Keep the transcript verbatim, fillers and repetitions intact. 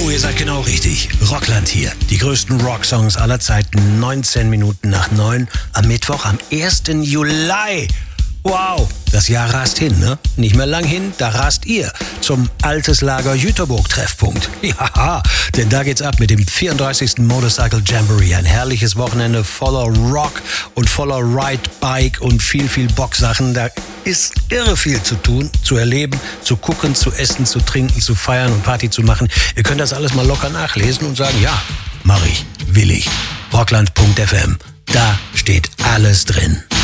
Jo, ihr seid genau richtig. Rockland hier. Die größten Rocksongs aller Zeiten. neunzehn Minuten nach neun am Mittwoch, am ersten Juli. Wow, das Jahr rast hin, ne? Nicht mehr lang hin, da rast ihr zum Alteslager Jüterburg-Treffpunkt. Ja, denn da geht's ab mit dem vierunddreißigsten Motorcycle Jamboree. Ein herrliches Wochenende voller Rock und voller Ride-Bike und viel, viel Bocksachen. Da ist irre viel zu tun, zu erleben, zu gucken, zu essen, zu trinken, zu feiern und Party zu machen. Ihr könnt das alles mal locker nachlesen und sagen, ja, mach ich, will ich. rockland punkt f m, da steht alles drin.